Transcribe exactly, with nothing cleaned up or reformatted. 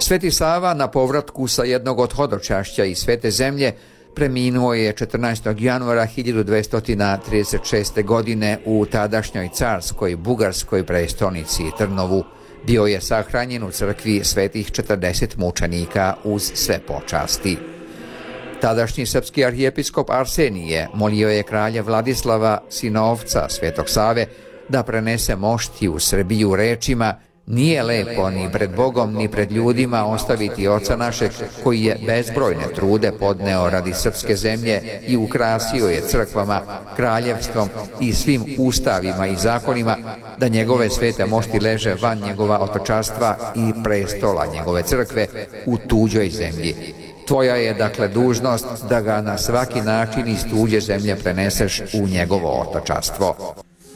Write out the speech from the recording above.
Sveti Sava na povratku sa jednog od hodočašća iz Svete zemlje preminuo je četrnaestog januara hiljadu dvesta trideset šeste. godine u tadašnjoj carskoj bugarskoj prestonici Trnovu. Bio je sahranjen u crkvi svetih četrdeset mučenika uz sve počasti. Tadašnji srpski arhijepiskop Arsenije molio je kralja Vladislava, sinovca Svetog Save, da prenese mošti u Srbiju rečima: nije lepo ni pred Bogom ni pred ljudima ostaviti oca našeg, koji je bezbrojne trude podneo radi srpske zemlje i ukrasio je crkvama, kraljevstvom i svim ustavima i zakonima, da njegove svete mošti leže van njegova otočarstva i prestola njegove crkve u tuđoj zemlji. Tvoja je dakle dužnost da ga na svaki način iz tuđe zemlje preneseš u njegovo otočarstvo.